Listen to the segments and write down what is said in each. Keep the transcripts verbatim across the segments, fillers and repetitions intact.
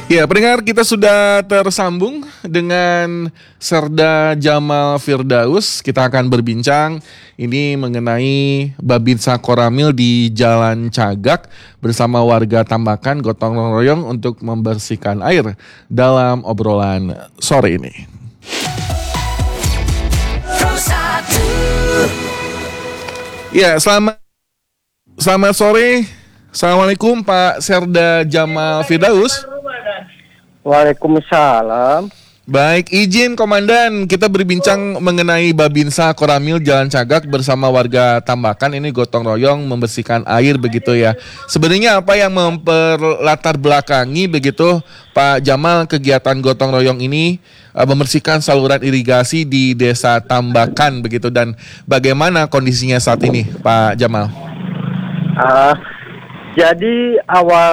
Ya, pendengar, kita sudah tersambung dengan Serda Jamal Firdaus. Kita akan berbincang ini mengenai Babinsa Koramil di Jalan Cagak bersama warga Tambakan gotong royong untuk membersihkan air dalam obrolan sore ini. Ya, selamat selamat sore. Assalamualaikum Pak Serda Jamal Firdaus. Waalaikumsalam. Baik, izin Komandan, kita berbincang mengenai Babinsa Koramil Jalan Cagak bersama warga Tambakan. Ini gotong royong membersihkan air begitu ya. Sebenarnya apa yang memperlatar belakangi begitu Pak Jamal kegiatan gotong royong ini uh, membersihkan saluran irigasi di Desa Tambakan begitu, dan bagaimana kondisinya saat ini Pak Jamal? Uh, jadi awal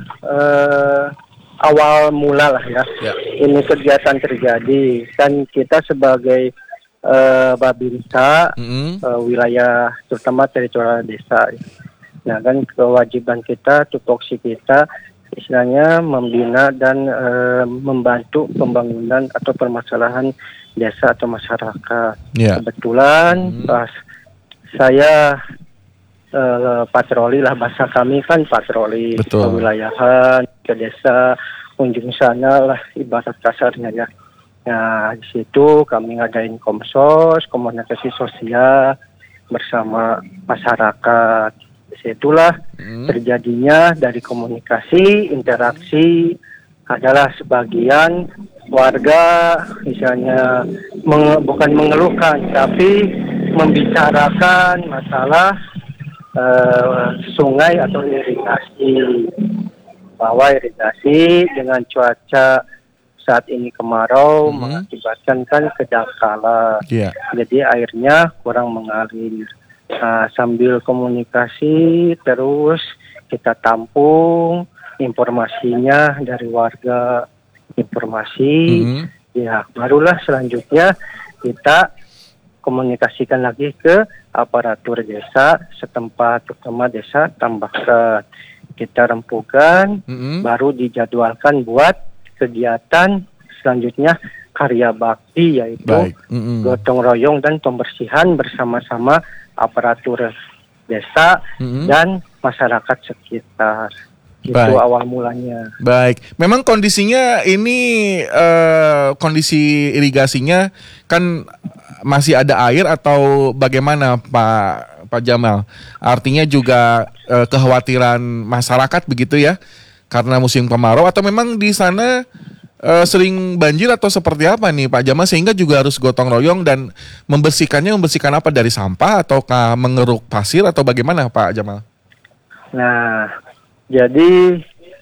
uh, awal mula lah ya, ya. Ini kegiatan terjadi dan kita sebagai uh, Babinsa mm-hmm. uh, wilayah terutama teritorial desa. Nah kan kewajiban kita, tupoksi kita istilahnya membina dan uh, membantu pembangunan atau permasalahan desa atau masyarakat. Ya. Kebetulan mm-hmm. pas saya Uh, patroli lah, bahasa kami kan patroli ke wilayahan, ke desa, kunjung sana lah ibarat kasarnya ya. Nah di situ kami ngadain komsos, komunikasi sosial bersama masyarakat. Disitulah hmm. terjadinya dari komunikasi, interaksi adalah sebagian warga misalnya menge- bukan mengeluhkan tapi membicarakan masalah Uh, sungai atau irigasi, bahwa irigasi dengan cuaca saat ini kemarau mm-hmm. mengakibatkan kan kedangkalan, yeah. jadi airnya kurang mengalir. Nah, sambil komunikasi terus kita tampung informasinya dari warga, informasi, mm-hmm. ya barulah selanjutnya kita komunikasikan lagi ke aparatur desa setempat, terutama desa Tambakan. Kita rempukan, mm-hmm. baru dijadwalkan buat kegiatan selanjutnya karya bakti, yaitu mm-hmm. gotong royong dan pembersihan bersama-sama aparatur desa mm-hmm. dan masyarakat sekitar. Itu Baik. awal mulanya. Baik, memang kondisinya ini uh, kondisi irigasinya kan masih ada air atau bagaimana Pak Pak Jamal? Artinya juga uh, kekhawatiran masyarakat begitu ya karena musim kemarau, atau memang di sana uh, sering banjir atau seperti apa nih Pak Jamal sehingga juga harus gotong royong dan membersihkannya membersihkan apa, dari sampah ataukah mengeruk pasir atau bagaimana Pak Jamal? Nah, jadi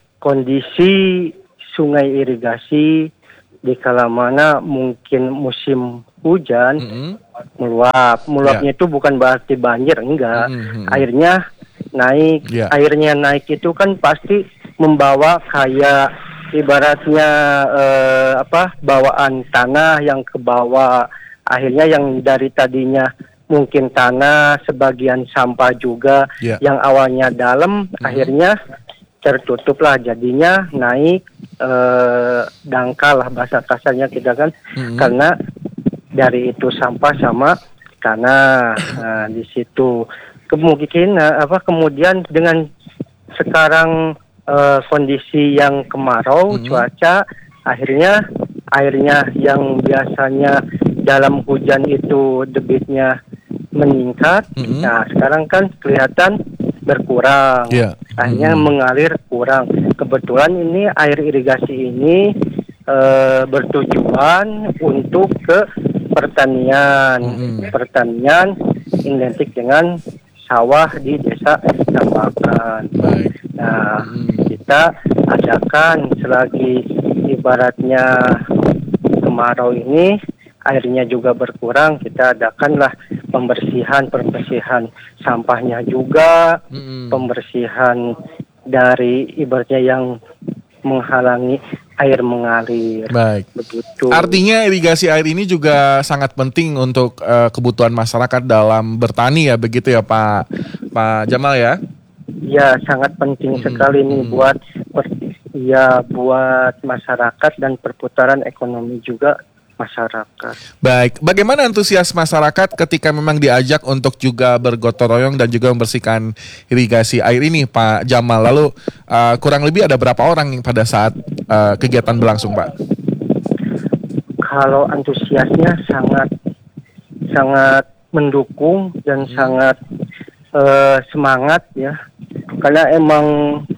kondisi sungai irigasi di kala mana mungkin musim hujan mm-hmm. meluap. Meluapnya yeah. itu bukan berarti banjir, enggak. Mm-hmm. Airnya naik. Yeah. Airnya naik itu kan pasti membawa kayak ibaratnya eh, apa bawaan tanah yang ke bawah. Akhirnya yang dari tadinya mungkin tanah, sebagian sampah juga yeah. yang awalnya dalam mm-hmm. akhirnya tertutup lah, jadinya naik eh, dangkal lah bahasa kasarnya kita kan mm-hmm. karena dari itu sampah sama tanah. Nah, di situ kemungkinan apa kemudian dengan sekarang eh, kondisi yang kemarau mm-hmm. cuaca, akhirnya airnya yang biasanya dalam hujan itu debitnya meningkat. Mm-hmm. Nah sekarang kan kelihatan berkurang, yeah. akhirnya mm-hmm. mengalir kurang. Kebetulan ini air irigasi ini e, bertujuan untuk ke pertanian. Mm-hmm. Pertanian identik dengan sawah di desa Tambakan. Right. Nah, mm-hmm. kita adakan selagi ibaratnya kemarau ini airnya juga berkurang, kita adakanlah pembersihan pembersihan sampahnya juga, hmm. pembersihan dari ibaratnya yang menghalangi air mengalir. Baik. Begitu. Artinya irigasi air ini juga sangat penting untuk uh, kebutuhan masyarakat dalam bertani ya, begitu ya Pak Pak Jamal ya? Ya, sangat penting hmm. sekali nih hmm. buat ya buat masyarakat dan perputaran ekonomi juga masyarakat. Baik, bagaimana antusias masyarakat ketika memang diajak untuk juga bergotong royong dan juga membersihkan irigasi air ini, Pak Jamal? Lalu uh, kurang lebih ada berapa orang yang pada saat uh, kegiatan berlangsung, Pak? Kalau antusiasnya sangat sangat mendukung dan hmm. sangat uh, semangat ya, karena emang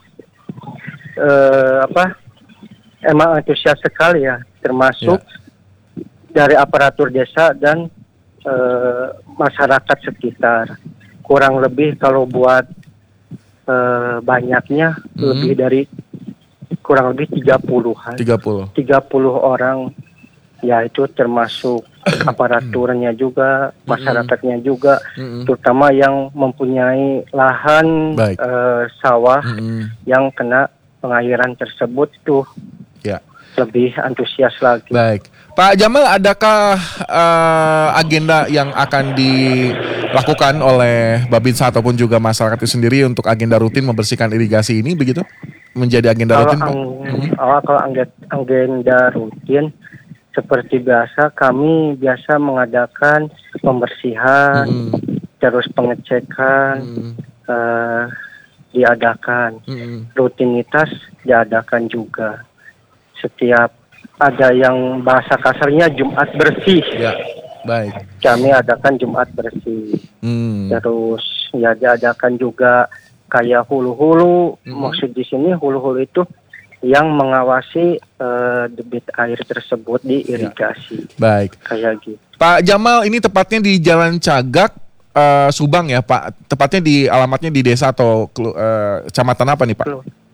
uh, apa? Emang antusias sekali ya, termasuk ya. Dari aparatur desa dan e, masyarakat sekitar. Kurang lebih kalau buat e, banyaknya hmm. lebih dari kurang lebih tiga puluhan. tiga puluh. tiga puluh orang, ya itu termasuk aparaturnya juga, masyarakatnya juga, hmm. terutama yang mempunyai lahan e, sawah hmm. yang kena pengairan tersebut tuh. Ya. Lebih antusias lagi. Baik, Pak Jamal, adakah uh, agenda yang akan dilakukan oleh Babinsa ataupun juga masyarakat itu sendiri untuk agenda rutin membersihkan irigasi ini, begitu? Menjadi agenda kalau rutin, Pak? Ang- hmm. oh, kalau agenda rutin, seperti biasa, kami biasa mengadakan pembersihan, hmm. terus pengecekan, hmm. uh, diadakan, hmm. rutinitas diadakan juga. Setiap ada yang bahasa kasarnya Jumat bersih. Ya, baik. Kami adakan Jumat bersih. Hmm. Terus ya diadakan juga kayak hulu-hulu. Hmm. Maksud di sini hulu-hulu itu yang mengawasi uh, debit air tersebut di irigasi. Ya. Baik. Kayak gitu. Pak Jamal, ini tepatnya di Jalan Cagak, uh, Subang ya, Pak. Tepatnya di alamatnya di desa atau uh, kecamatan apa nih, Pak?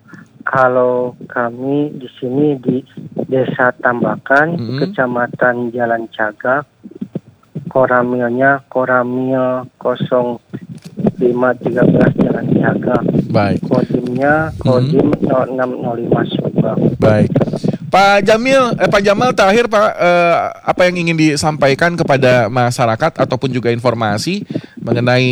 Kalau kami di sini di Desa Tambakan, mm-hmm. Kecamatan Jalan Cagak, koramilnya koramil nol lima tiga belas Jalan Cagak. Baik. Kodimnya kodim mm-hmm. nol enam nol lima Subang. Baik. Pak Jamil, eh, Pak Jamal, terakhir Pak, eh, apa yang ingin disampaikan kepada masyarakat ataupun juga informasi mengenai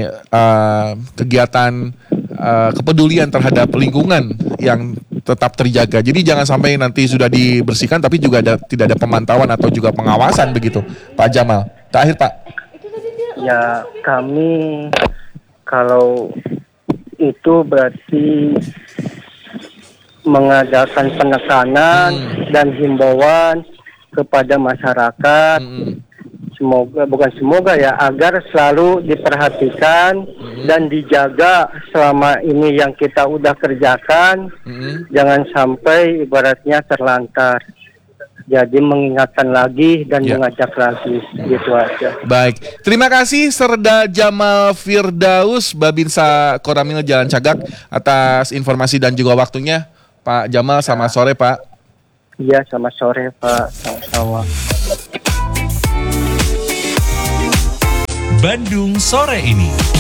eh, kegiatan Uh, kepedulian terhadap lingkungan yang tetap terjaga. Jadi jangan sampai nanti sudah dibersihkan tapi juga ada, tidak ada pemantauan atau juga pengawasan, begitu, Pak Jamal. Terakhir, Pak. Ya, kami kalau itu berarti mengadakan penekanan hmm. dan himbauan kepada masyarakat. Hmm. Semoga, bukan semoga ya, agar selalu diperhatikan mm-hmm. dan dijaga selama ini yang kita udah kerjakan, mm-hmm. jangan sampai ibaratnya terlantar. Jadi mengingatkan lagi dan ya. mengajak lagi, gitu aja. Baik, terima kasih Serda Jamal Firdaus, Babinsa Koramil Jalan Cagak atas informasi dan juga waktunya. Pak Jamal, selamat sore, Pak. Iya, selamat sore, Pak. Sama-sama. Bandung sore ini.